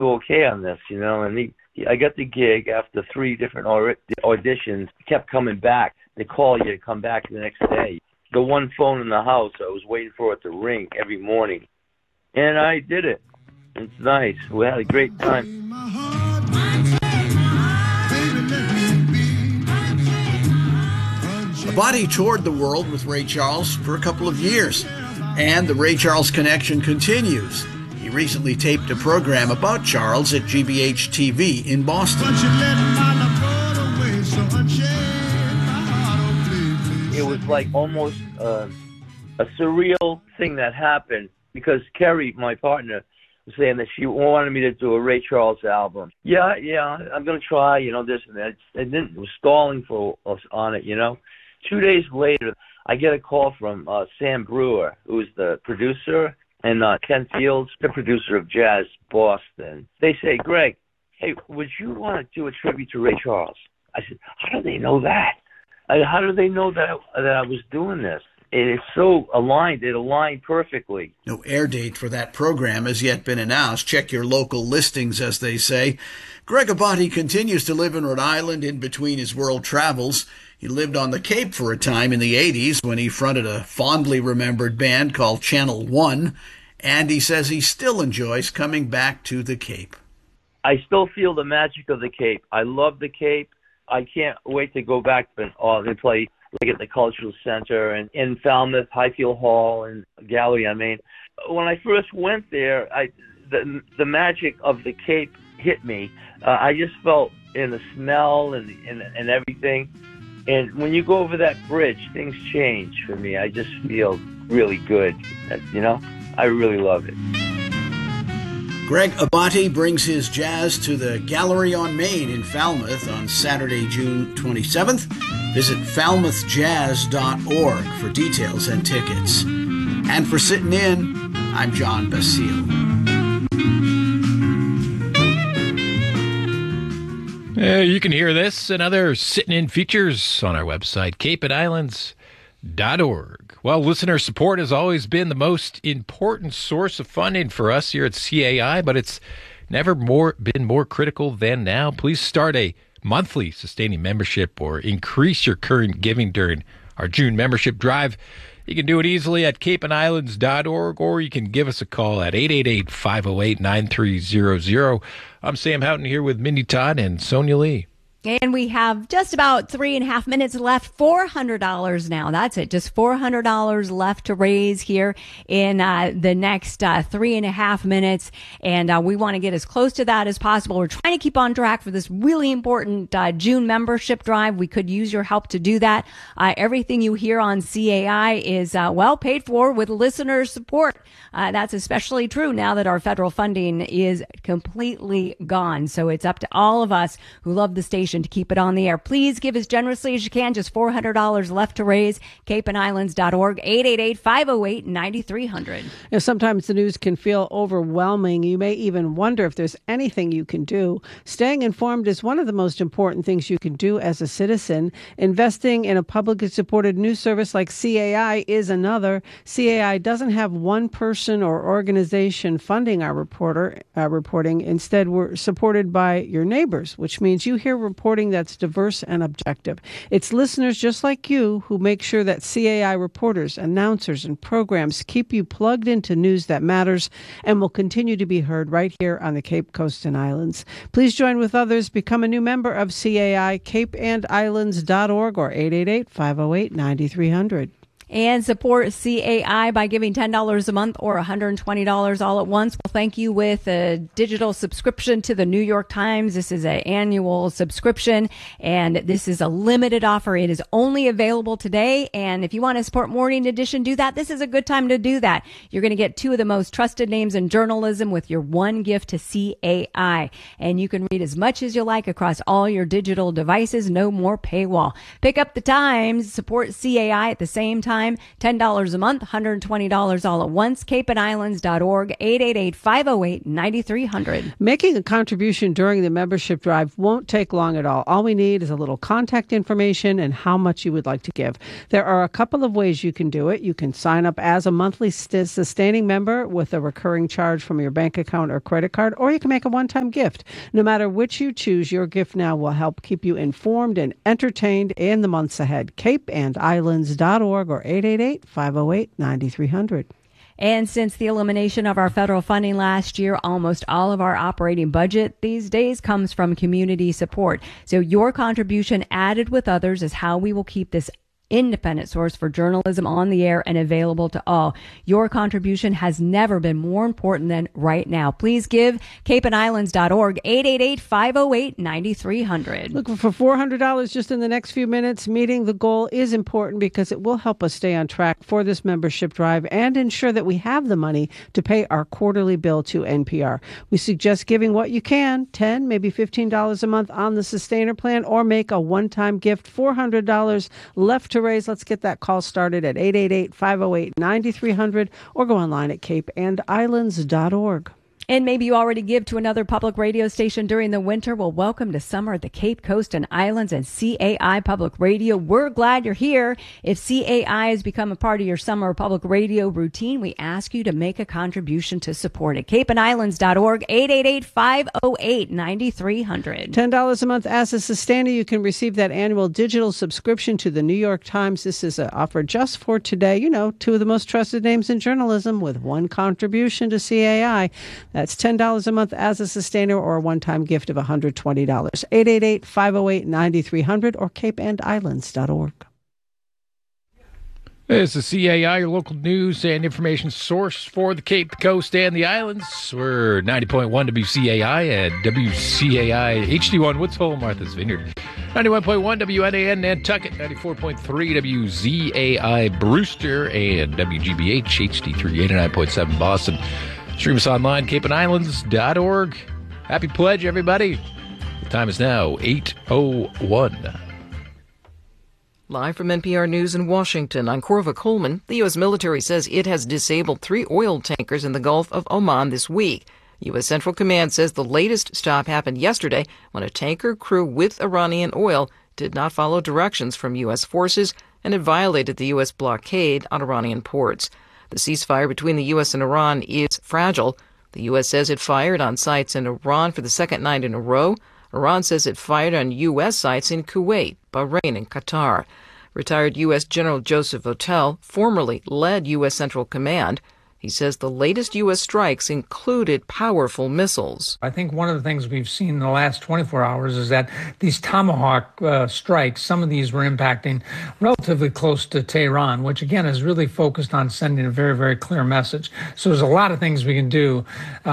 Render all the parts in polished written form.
okay on this, and I got the gig after 3 different auditions. He kept coming back. They call you to come back the next day. The one phone in the house, I was waiting for it to ring every morning. And I did it. It's nice. We had a great time. Abate toured the world with Ray Charles for a couple of years, and the Ray Charles connection continues. He recently taped a program about Charles at GBH TV in Boston. It was like almost a surreal thing that happened because Kerry, my partner, was saying that she wanted me to do a Ray Charles album. Yeah, I'm going to try, this and that. And then it was stalling for us on it, 2 days later, I get a call from Sam Brewer, who's the producer, and Ken Fields, the producer of Jazz Boston. They say, Greg, hey, would you want to do a tribute to Ray Charles? I said, how do they know that? How do they know that I was doing this? It's so aligned. It aligned perfectly. No air date for that program has yet been announced. Check your local listings, as they say. Greg Abate continues to live in Rhode Island in between his world travels. He lived on the Cape for a time in the 80s when he fronted a fondly remembered band called Channel One, and he says he still enjoys coming back to the Cape. I still feel the magic of the Cape. I love the Cape. I can't wait to go back and play like at the Cultural Center and in Falmouth, Highfield Hall, and Gallery on Main. When I first went there, the magic of the Cape hit me. I just felt in the smell and everything. And when you go over that bridge, things change for me. I just feel really good. I really love it. Greg Abate brings his jazz to the Gallery on Main in Falmouth on Saturday, June 27th. Visit falmouthjazz.org for details and tickets. And for Sitting In, I'm John Basile. You can hear this and other Sitting In features on our website, capeandislands.org. Well, listener support has always been the most important source of funding for us here at CAI, but it's never been more critical than now. Please start a monthly sustaining membership or increase your current giving during our June membership drive. You can do it easily at capeandislands.org, or you can give us a call at 888-508-9300. I'm Sam Houghton here with Mindy Todd and Sonia Lee. And we have just about 3.5 minutes left, $400 now. That's it. Just $400 left to raise here in the next 3.5 minutes. And we want to get as close to that as possible. We're trying to keep on track for this really important June membership drive. We could use your help to do that. Everything you hear on CAI is well paid for with listener support. That's especially true now that our federal funding is completely gone. So it's up to all of us who love the station to keep it on the air. Please give as generously as you can. Just $400 left to raise. capeandislands.org, 888-508-9300. Sometimes the news can feel overwhelming. You may even wonder if there's anything you can do. Staying informed is one of the most important things you can do as a citizen. Investing in a publicly supported news service like CAI is another. CAI doesn't have one person or organization funding our reporting. Instead, we're supported by your neighbors, which means you hear reporting that's diverse and objective. It's listeners just like you who make sure that CAI reporters, announcers, and programs keep you plugged into news that matters and will continue to be heard right here on the Cape Coast and Islands. Please join with others. Become a new member of CAI, capeandislands.org, or 888-508-9300. And support CAI by giving $10 a month or $120 all at once. We'll thank you with a digital subscription to the New York Times. This is an annual subscription, and this is a limited offer. It is only available today, and if you want to support Morning Edition, do that. This is a good time to do that. You're going to get 2 of the most trusted names in journalism with your one gift to CAI, and you can read as much as you like across all your digital devices. No more paywall. Pick up the Times, support CAI at the same time. time, $10 a month, $120 all at once. CapeandIslands.org, 888-508-9300. Making a contribution during the membership drive won't take long at all. All we need is a little contact information and how much you would like to give. There are a couple of ways you can do it. You can sign up as a monthly sustaining member with a recurring charge from your bank account or credit card, or you can make a one-time gift. No matter which you choose, your gift now will help keep you informed and entertained in the months ahead. CapeandIslands.org or 888-508-9300. And since the elimination of our federal funding last year, almost all of our operating budget these days comes from community support. So your contribution added with others is how we will keep this independent source for journalism on the air and available to all. Your contribution has never been more important than right now. Please give. CapeandIslands.org, 888-508-9300. Look for $400 just in the next few minutes. Meeting the goal is important because it will help us stay on track for this membership drive and ensure that we have the money to pay our quarterly bill to NPR. We suggest giving what you can, $10, maybe $15 a month on the Sustainer plan, or make a one-time gift, $400 left to raise. Let's get that call started at 888-508-9300 or go online at capeandislands.org. And maybe you already give to another public radio station during the winter. Well, welcome to summer at the Cape Coast and Islands and CAI Public Radio. We're glad you're here. If CAI has become a part of your summer public radio routine, we ask you to make a contribution to support it. CapeandIslands.org, 888-508-9300. $10 a month as a sustainer. You can receive that annual digital subscription to the New York Times. This is an offer just for today. You know, two of the most trusted names in journalism with one contribution to CAI. That's $10 a month as a sustainer or a one-time gift of $120. 888-508-9300 or capeandislands.org. This is CAI, your local news and information source for the Cape Coast and the Islands. We're 90.1 WCAI and WCAI HD1 Woods Hole, Martha's Vineyard. 91.1 WNAN Nantucket, 94.3 WZAI Brewster, and WGBH HD3 89.7 Boston. Stream us online, capeandislands.org. Happy pledge, everybody. The time is now 8:01. Live from NPR News in Washington, I'm Corva Coleman. The U.S. military says it has disabled 3 oil tankers in the Gulf of Oman this week. U.S. Central Command says the latest stop happened yesterday when a tanker crew with Iranian oil did not follow directions from U.S. forces and it violated the U.S. blockade on Iranian ports. The ceasefire between the U.S. and Iran is fragile. The U.S. says it fired on sites in Iran for the second night in a row. Iran says it fired on U.S. sites in Kuwait, Bahrain, and Qatar. Retired U.S. General Joseph Votel formerly led U.S. Central Command. He says the latest U.S. strikes included powerful missiles. I think one of the things we've seen in the last 24 hours is that these Tomahawk strikes, some of these were impacting relatively close to Tehran, which again is really focused on sending a very, very clear message. So there's a lot of things we can do,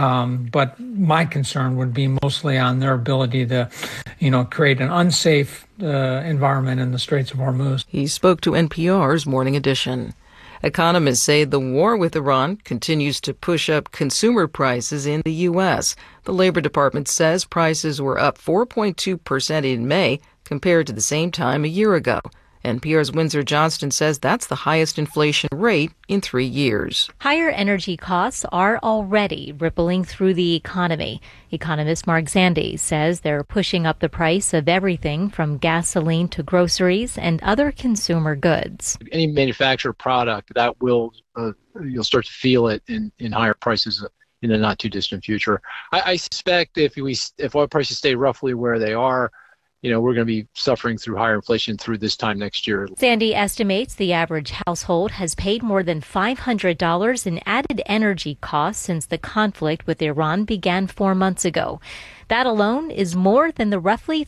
but my concern would be mostly on their ability to, create an unsafe environment in the Straits of Hormuz. He spoke to NPR's Morning Edition. Economists say the war with Iran continues to push up consumer prices in the U.S. The Labor Department says prices were up 4.2% in May compared to the same time a year ago. NPR's Windsor Johnston says that's the highest inflation rate in 3 years. Higher energy costs are already rippling through the economy. Economist Mark Zandi says they're pushing up the price of everything from gasoline to groceries and other consumer goods. Any manufactured product that will, you'll start to feel it in higher prices in the not too distant future. I suspect if oil prices stay roughly where they are, we're going to be suffering through higher inflation through this time next year. Sandy estimates the average household has paid more than $500 in added energy costs since the conflict with Iran began 4 months ago. That alone is more than the roughly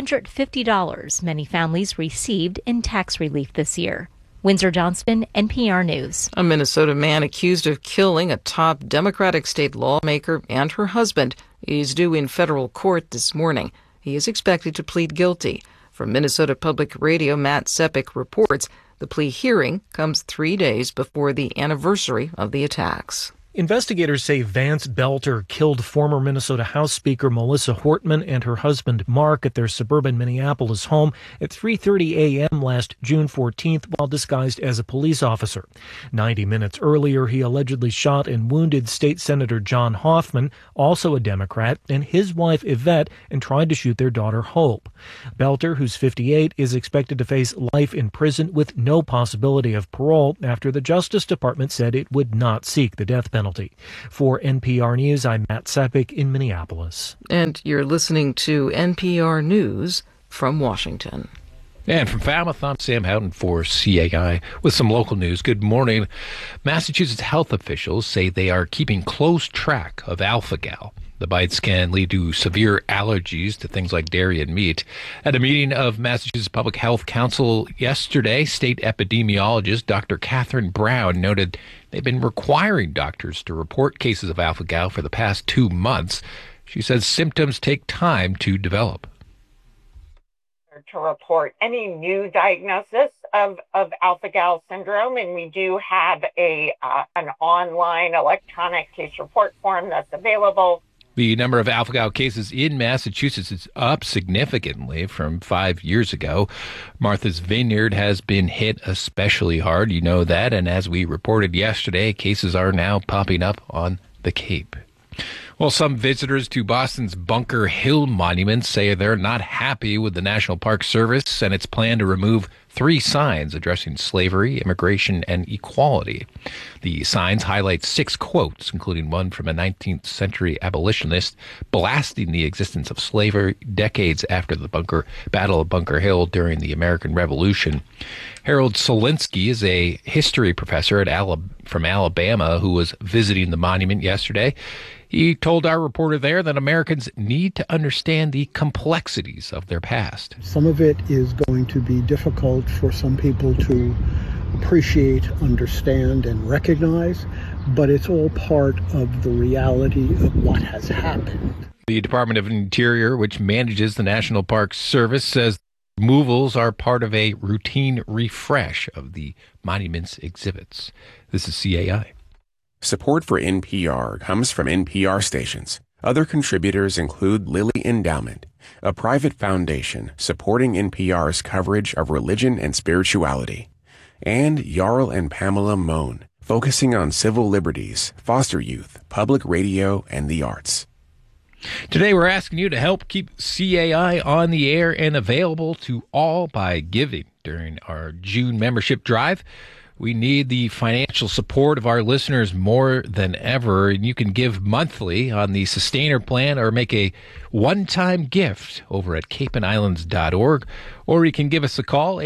$350 many families received in tax relief this year. Windsor Johnston, NPR News. A Minnesota man accused of killing a top Democratic state lawmaker and her husband is due in federal court this morning. He is expected to plead guilty. From Minnesota Public Radio, Matt Sepik reports the plea hearing comes 3 days before the anniversary of the attacks. Investigators say Vance Belter killed former Minnesota House Speaker Melissa Hortman and her husband Mark at their suburban Minneapolis home at 3:30 a.m. last June 14th while disguised as a police officer. 90 minutes earlier, he allegedly shot and wounded State Senator John Hoffman, also a Democrat, and his wife Yvette, and tried to shoot their daughter Hope. Belter, who's 58, is expected to face life in prison with no possibility of parole after the Justice Department said it would not seek the death penalty. For NPR News, I'm Matt Sepik in Minneapolis. And you're listening to NPR News from Washington. And from Falmouth, I'm Sam Houghton for CAI with some local news. Good morning. Massachusetts health officials say they are keeping close track of alpha-gal. The bites can lead to severe allergies to things like dairy and meat. At a meeting of Massachusetts Public Health Council yesterday, state epidemiologist Dr. Catherine Brown noted they've been requiring doctors to report cases of alpha-gal for the past 2 months. She says symptoms take time to develop. To report any new diagnosis of alpha-gal syndrome, and we do have an online electronic case report form that's available. The number of alpha-gal cases in Massachusetts is up significantly from 5 years ago. Martha's Vineyard has been hit especially hard, you know that, and as we reported yesterday, cases are now popping up on the Cape. Well, some visitors to Boston's Bunker Hill Monument say they're not happy with the National Park Service and its plan to remove 3 signs addressing slavery, immigration, and equality. The signs highlight 6 quotes, including one from a 19th century abolitionist blasting the existence of slavery decades after the Battle of Bunker Hill during the American Revolution. Harold Solinsky is a history professor from Alabama who was visiting the monument yesterday. He told our reporter there that Americans need to understand the complexities of their past. Some of it is going to be difficult for some people to appreciate, understand, and recognize, but it's all part of the reality of what has happened. The Department of Interior, which manages the National Park Service, says removals are part of a routine refresh of the monument's exhibits. This is CAI. Support for NPR comes from NPR stations. Other contributors include Lilly Endowment, a private foundation supporting NPR's coverage of religion and spirituality, and Jarl and Pamela Mohn, focusing on civil liberties, foster youth, public radio, and the arts. Today we're asking you to help keep CAI on the air and available to all by giving during our June membership drive. We need the financial support of our listeners more than ever, and you can give monthly on the Sustainer plan or make a one-time gift over at capeandislands.org, or you can give us a call,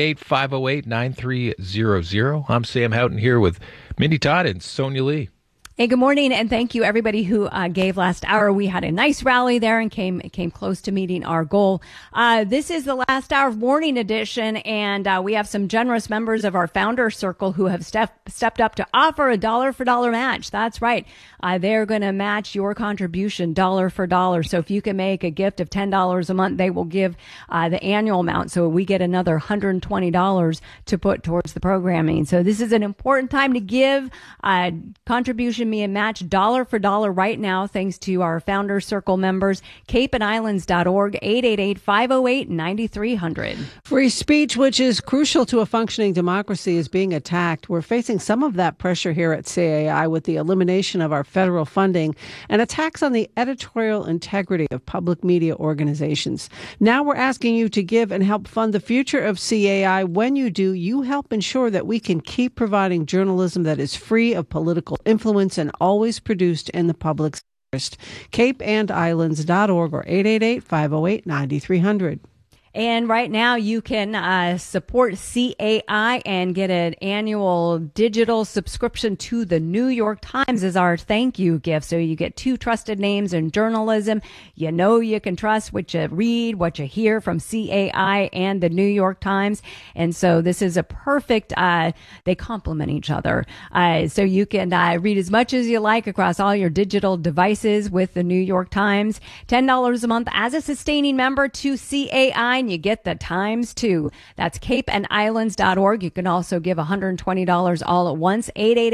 888-508-9300. I'm Sam Houghton here with Mindy Todd and Sonia Lee. Hey, good morning, and thank you everybody who gave last hour. We had a nice rally there and came close to meeting our goal. This is the last hour of morning edition, and we have some generous members of our founder circle who have stepped up to offer a dollar for dollar match. That's right. They're going to match your contribution dollar for dollar. So if you can make a gift of $10 a month, they will give the annual amount. So we get another $120 to put towards the programming. So this is an important time to give contribution me a match dollar for dollar right now, thanks to our Founder Circle members. capeandislands.org, 888-508-9300. Free speech, which is crucial to a functioning democracy, is being attacked. We're facing some of that pressure here at CAI with the elimination of our federal funding and attacks on the editorial integrity of public media organizations. Now we're asking you to give and help fund the future of CAI. When you do, you help ensure that we can keep providing journalism that is free of political influence and always produced in the public's interest. capeandislands.org or 888-508-9300. And right now you can support CAI and get an annual digital subscription to the New York Times as our thank you gift. So you get 2 trusted names in journalism. You know you can trust what you read, what you hear from CAI and the New York Times. And so this is a perfect, they complement each other. So you can read as much as you like across all your digital devices with the New York Times. $10 a month as a sustaining member to CAI. online, you get the times too. That's capeandislands.org. You can also give $120 all at once.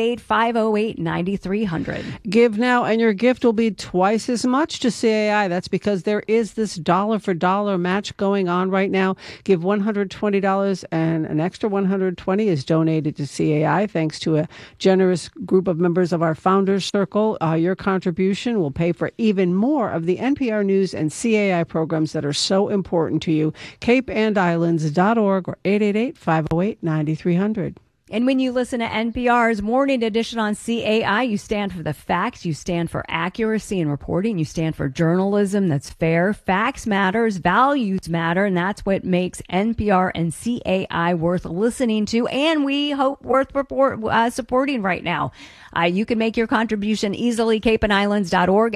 888-508-9300. Give now and your gift will be twice as much to CAI. That's because there is this dollar-for-dollar match going on right now. Give $120 and an extra $120 is donated to CAI thanks to a generous group of members of our Founders Circle. Your contribution will pay for even more of the NPR News and CAI programs that are so important to you. capeandislands.org or 888-508-9300. And when you listen to NPR's Morning Edition on CAI, you stand for the facts, you stand for accuracy in reporting, you stand for journalism that's fair. Facts matters, values matter, and that's what makes NPR and CAI worth listening to, and we hope worth supporting right now. You can make your contribution easily, capeandislands.org,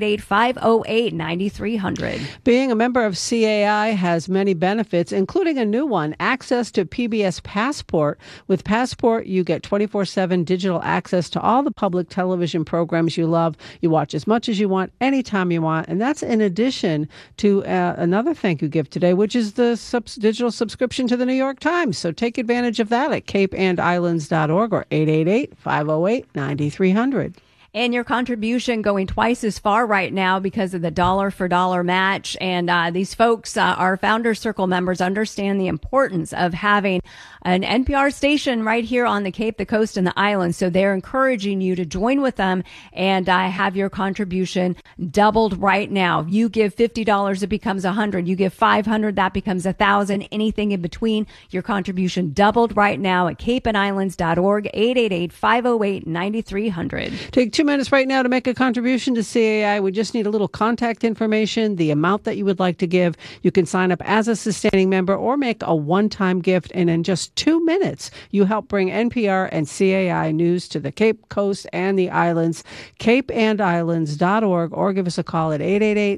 888-508-9300. Being a member of CAI has many benefits, including a new one, access to PBS Passport. With Passport, you get 24/7 digital access to all the public television programs you love. You watch as much as you want, anytime you want, and that's in addition to another thank you gift today, which is the digital subscription to the New York Times. So take advantage of that at capeandislands.org or 888-508-9300. And your contribution going twice as far right now because of the dollar-for-dollar match. And these folks, our Founders Circle members, understand the importance of having an NPR station right here on the Cape, the coast, and the islands. So they're encouraging you to join with them and have your contribution doubled right now. You give $50, it becomes $100. You give $500, that becomes $1,000. Anything in between, your contribution doubled right now at capeandislands.org, 888-508-9300. Take 2 minutes right now to make a contribution to CAI. We just need a little contact information, the amount that you would like to give. You can sign up as a sustaining member or make a one-time gift, and in just 2 minutes, you help bring NPR and CAI news to the Cape Coast and the islands. capeandislands.org, or give us a call at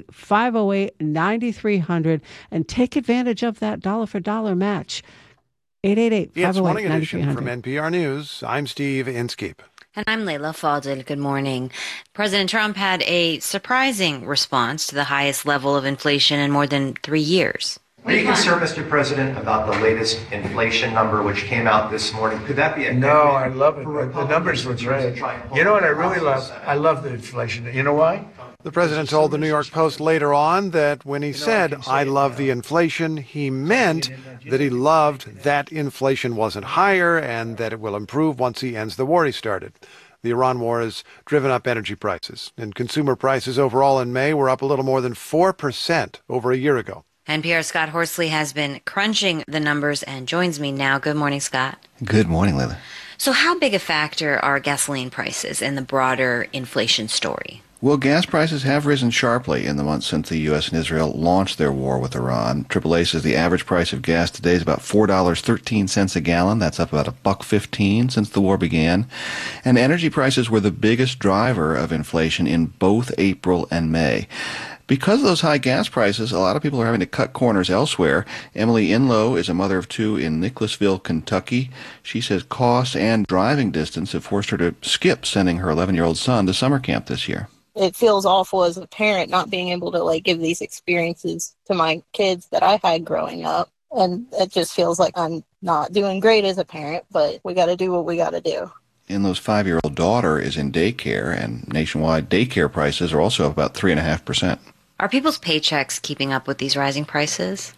888-508-9300 and take advantage of that dollar-for-dollar match. 888-508-9300. It's Morning Edition from NPR News. I'm Steve Inskeep. And I'm Layla Fadel. Good morning. President Trump had a surprising response to the highest level of inflation in more than 3 years. Are you concerned, Mr. President, about the latest inflation number which came out this morning? Could that be a No, I love it. The numbers look great. You know what I really love? I love the inflation. You know why? The president told the New York Post later on that when he said, I love the inflation, he meant that he loved that inflation wasn't higher and that it will improve once he ends the war he started. The Iran war has driven up energy prices, and consumer prices overall in May were up a little more than 4% over a year ago. NPR's Scott Horsley has been crunching the numbers and joins me now. Good morning, Scott. Good morning, Layla. So how big a factor are gasoline prices in the broader inflation story? Well, gas prices have risen sharply in the months since the U.S. and Israel launched their war with Iran. AAA says the average price of gas today is about $4.13 a gallon. That's up about $1.15 since the war began. And energy prices were the biggest driver of inflation in both April and May. Because of those high gas prices, a lot of people are having to cut corners elsewhere. Emily Inlow is a mother of two in Nicholasville, Kentucky. She says costs and driving distance have forced her to skip sending her 11-year-old son to summer camp this year. It feels awful as a parent not being able to give these experiences to my kids that I had growing up. And it just feels like I'm not doing great as a parent, but we got to do what we got to do. Inlow's 5-year-old daughter is in daycare, and nationwide daycare prices are also up about 3.5%. Are people's paychecks keeping up with these rising prices?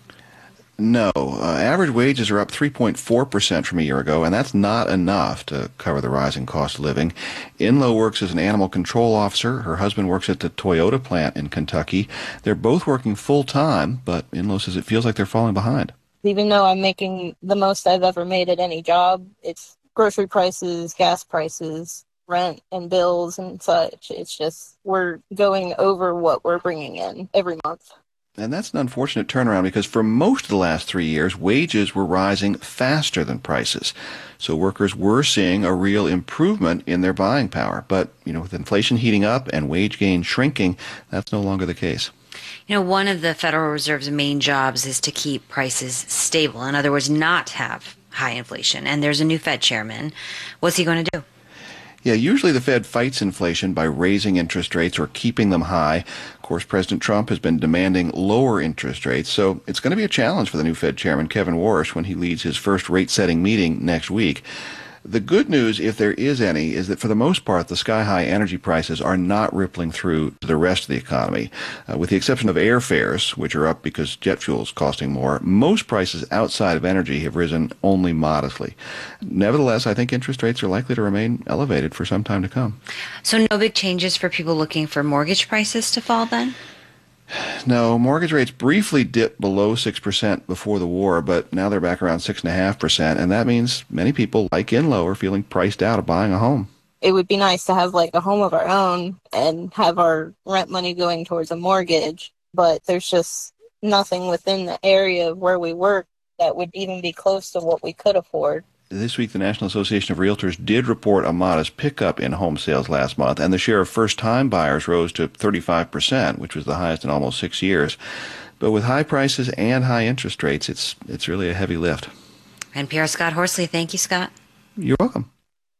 No. Average wages are up 3.4% from a year ago, and that's not enough to cover the rising cost of living. Inlow works as an animal control officer. Her husband works at the Toyota plant in Kentucky. They're both working full-time, but Inlow says it feels like they're falling behind. Even though I'm making the most I've ever made at any job, it's grocery prices, gas prices, rent and bills and such. It's just we're going over what we're bringing in every month. And that's an unfortunate turnaround because for most of the last 3 years, wages were rising faster than prices. So workers were seeing a real improvement in their buying power. But, with inflation heating up and wage gain shrinking, that's no longer the case. One of the Federal Reserve's main jobs is to keep prices stable. In other words, not have high inflation. And there's a new Fed chairman. What's he going to do? Yeah, usually the Fed fights inflation by raising interest rates or keeping them high. Of course, President Trump has been demanding lower interest rates, so it's going to be a challenge for the new Fed chairman, Kevin Warsh, when he leads his first rate-setting meeting next week. The good news, if there is any, is that for the most part, the sky-high energy prices are not rippling through to the rest of the economy. With the exception of airfares, which are up because jet fuel is costing more, most prices outside of energy have risen only modestly. Nevertheless, I think interest rates are likely to remain elevated for some time to come. So no big changes for people looking for mortgage prices to fall then? No, mortgage rates briefly dipped below 6% before the war, but now they're back around 6.5%, and that means many people, like Inlow, are feeling priced out of buying a home. It would be nice to have like a home of our own and have our rent money going towards a mortgage, but there's just nothing within the area of where we work that would even be close to what we could afford. This week, the National Association of Realtors did report a modest pickup in home sales last month, and the share of first-time buyers rose to 35%, which was the highest in almost 6 years. But with high prices and high interest rates, it's really a heavy lift. NPR Scott Horsley. Thank you, Scott. You're welcome.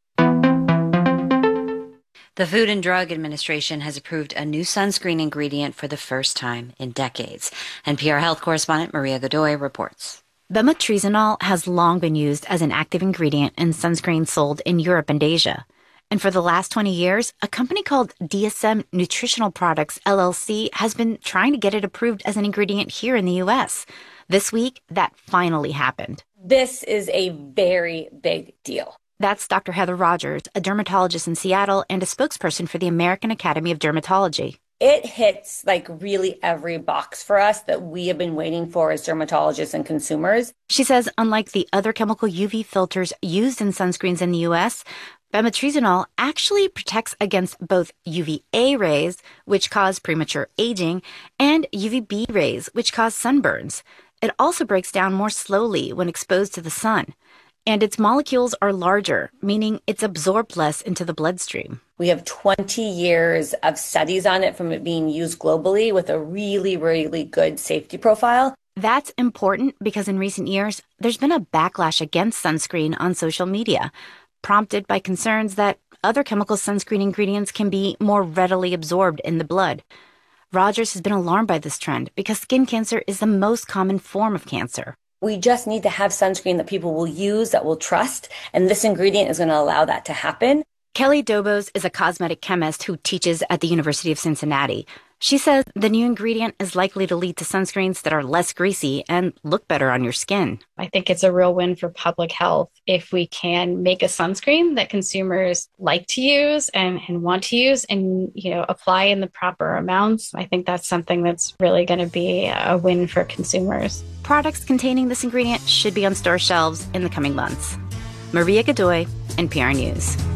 The Food and Drug Administration has approved a new sunscreen ingredient for the first time in decades. NPR health correspondent Maria Godoy reports. Bemetrizanol has long been used as an active ingredient in sunscreen sold in Europe and Asia. And for the last 20 years, a company called DSM Nutritional Products, LLC, has been trying to get it approved as an ingredient here in the U.S. This week, that finally happened. This is a very big deal. That's Dr. Heather Rogers, a dermatologist in Seattle and a spokesperson for the American Academy of Dermatology. It hits like really every box for us that we have been waiting for as dermatologists and consumers. She says unlike the other chemical UV filters used in sunscreens in the U.S., bemetrizanol actually protects against both UVA rays, which cause premature aging, and UVB rays, which cause sunburns. It also breaks down more slowly when exposed to the sun. And its molecules are larger, meaning it's absorbed less into the bloodstream. We have 20 years of studies on it from it being used globally with a really, really good safety profile. That's important because in recent years, there's been a backlash against sunscreen on social media, prompted by concerns that other chemical sunscreen ingredients can be more readily absorbed in the blood. Rogers has been alarmed by this trend because skin cancer is the most common form of cancer. We just need to have sunscreen that people will use, that will trust, and this ingredient is going to allow that to happen. Kelly Dobos is a cosmetic chemist who teaches at the University of Cincinnati. She says the new ingredient is likely to lead to sunscreens that are less greasy and look better on your skin. I think it's a real win for public health if we can make a sunscreen that consumers like to use and want to use and, apply in the proper amounts. I think that's something that's really going to be a win for consumers. Products containing this ingredient should be on store shelves in the coming months. Maria Godoy, NPR News.